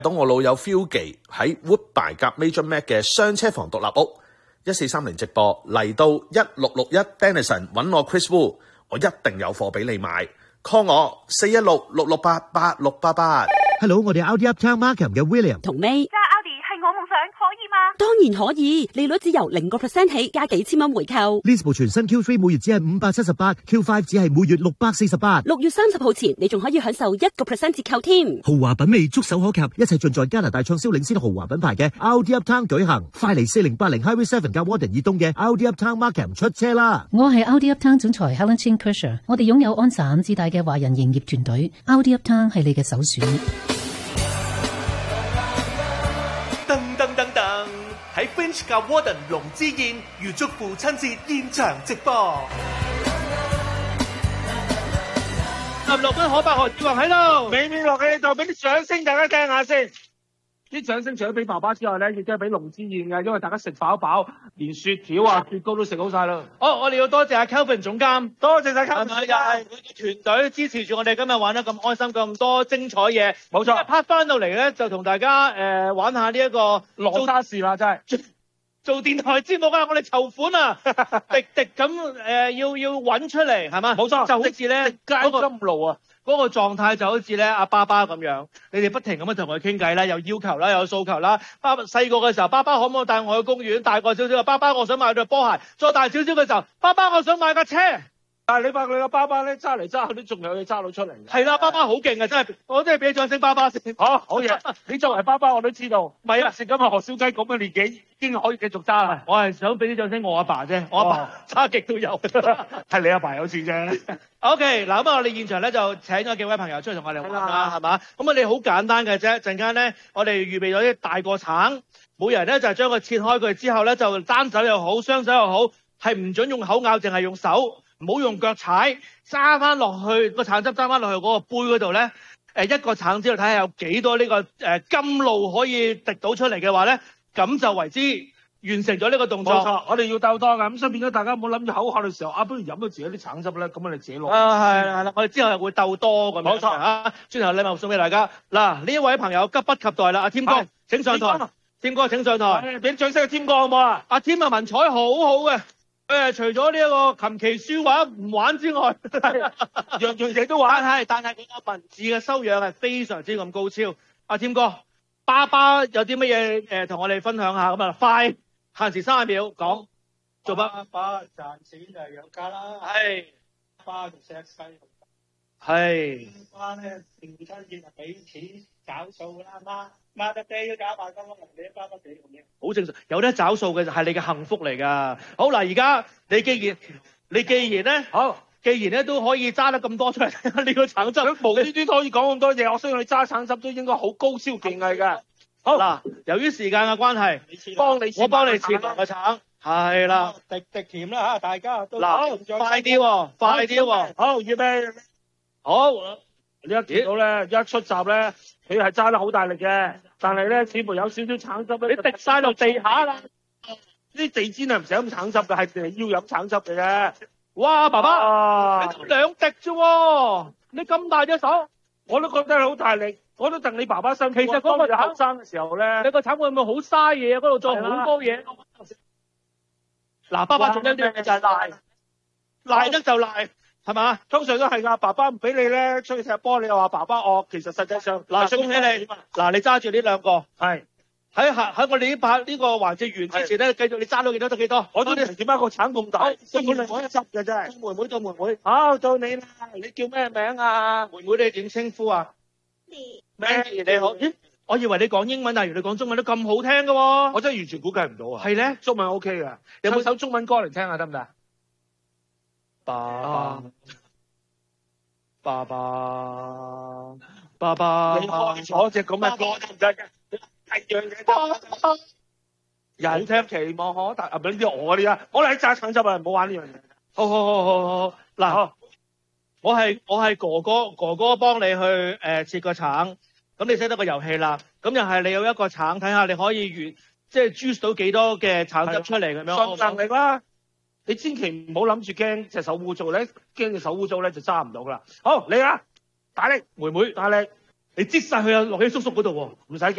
當我老友 Philgy 喺 Woodbine 夾 Major Mac 嘅雙車房獨立屋1430直播嚟到1661 Denison 揾我 Chris Wu， 我一定有貨俾你買 ，call 我416-668-8688。 Hello， 我哋 Audi Uptown Markham 嘅 William 同 May。 揸 Audi 係我夢想，可以嗎？ 當然可以，利率只由0% 起，加幾千蚊回購。 呢部全新 Q3 每月只係578，Q5 只係每月648。 6月30號前，你仲可以享受1% 折扣添。 豪華品味觸手可及，一切盡在加拿大暢銷領先豪華品牌嘅 Audi Uptown 舉行。快嚟4080 Highway 7加 Warden 以東嘅 Audi Uptown Markham 出車啦！ 我係 Audi Uptown 總裁 Helen Chin Kersher， 我哋擁有安省至大嘅華人營業團隊 ，Audi Uptown 係你嘅首選。 噔，喺 Finch 及 Warden 龍之宴預祝父親節現場直播。 16分可伯何志宏喺度，美美落喺度，俾啲掌聲大家聽下先。啲掌聲除咗俾爸爸之外咧，亦都係俾龍之燕嘅，因為大家食飽飽，連雪條啊、雪糕都食好晒啦。好，我哋要多謝阿 Kelvin 總監，多謝晒 Kelvin 總監，又係佢嘅團隊支持住我哋今日玩得咁開心，咁多精彩嘢。冇錯 ，part 翻到嚟咧就同大家玩下呢一個羅莎士啦，真係。做電台節目啊，我哋籌款啊，滴滴咁要揾出嚟係嘛？冇錯，就好似咧街金路啊，嗰個狀態就好似咧阿爸爸咁樣，你哋不停咁樣同佢傾偈啦，有要求啦，有訴求啦。爸爸細個嘅時候，爸爸可唔可以帶我去公園？大個少少，爸爸我想買對波鞋。再大少少嘅時候，爸爸我想買架車。但係你發覺你個爸爸咧揸嚟揸去都仲有嘢揸到出嚟。係啦，爸爸好勁啊，真係，我真係俾掌聲爸爸先。好嘢，你作為爸爸我都知道，唔係啊，食今日何小雞咁嘅年紀已經可以繼續揸啦。我係想俾啲掌聲我阿爸啫，我阿爸揸極都有，係你阿爸有事啫。OK， 嗱咁啊，我哋現場咧就請咗幾位朋友出嚟同我哋玩啦，係嘛？咁我哋好簡單嘅啫，陣間咧我哋預備咗啲大個橙，每人咧就將佢切開佢之後咧就單手又好，雙手又好，係唔准用口咬，淨係用手。唔好用腳踩，揸翻落去個橙汁，揸翻落去嗰個杯嗰度咧。一個橙之後睇下有幾多呢個甘露可以滴到出嚟嘅話咧，咁就為之完成咗呢個動作。冇錯，我哋要鬥多㗎，咁所以變咗大家唔好諗住口渴嘅時候，不如飲咗自己啲橙汁咧，咁我哋自己攞。係啦，我哋之後係會鬥多咁樣。冇錯啊，轉頭禮物送俾大家。嗱，呢一位朋友急不及待啦，阿添哥請上台。添哥請上台，俾掌聲阿添哥好唔好啊？阿添啊，文采好好嘅。除咗呢一個琴棋書畫唔玩之外，樣樣嘢都玩。但係佢個文字嘅修養係非常之咁高超。阿添哥，爸爸有啲乜嘢同我哋分享下咁啊？快，限時30秒講。做爸爸賺錢就係養家啦。係。爸就錫細路。係。爸咧父親節就俾錢找數啦，媽得爹要搞埋咁多人哋爸爸俾咁嘢。好正常，有得找數嘅就係你嘅幸福嚟㗎。好嗱，而家你既然咧，既然咧都可以揸得咁多出嚟，睇下呢個橙汁，無端端可以講咁多嘢，我相信你揸橙汁都應該好高超技藝㗎。好嗱，由於時間嘅關係，我幫你切埋個橙，係啦，滴滴甜啦嚇，大家都嗱，快啲喎，快啲喎，好預備，好，你一見到咧，一出閘咧。佢係揸得好大力嘅，但係咧似乎有少少橙汁咧，你滴晒落地下啦。啲地氈係唔使飲橙汁嘅，係要飲橙汁嘅啫。哇，爸爸，你2滴啫喎，你咁大隻手，我都覺得你好大力，我都戥你爸爸辛苦。其實嗰個後生嘅時候咧，你個橙會唔會好嘥嘢？嗰度做好多嘢。嗱，爸爸仲有啲嘢就係賴得就賴。係嘛？通常都係㗎，爸爸唔俾你咧出去踢波，你又話爸爸惡，其實實際上嗱，恭喜你，嗱，你揸住呢兩個，係喺我哋呢個環節完之前咧，繼續你揸到幾多得幾多？我都點解個橙咁大？根本係我一執嘅真係。妹妹到妹妹，好到你啦！你叫咩名啊？妹妹你點稱呼啊？Mandy 你好，咦？我以為你講英文，但係原來你講中文都咁好聽㗎喎。我真係完全估計唔到啊！係咧，中文 OK 㗎，有冇首中文歌嚟聽下得唔得？爸爸，你開咗隻咁嘅歌得唔得嘅？係樣嘢得。人聽期望可達，唔係呢啲我啲啊，我哋喺揸橙汁啊，唔好玩呢樣嘢。好，嗱，我係哥哥幫你去切個橙，咁你識得個遊戲啦。咁又係你有一個橙，睇下你可以即係 juice 到幾多嘅橙汁出嚟咁樣。盡能力啦。你千祈唔好諗住驚隻手污糟咧，驚隻手污糟咧就揸唔到噶啦。好，嚟啦，大力，妹妹，大力， 你擠晒去阿樂喜叔叔嗰度喎，唔使驚。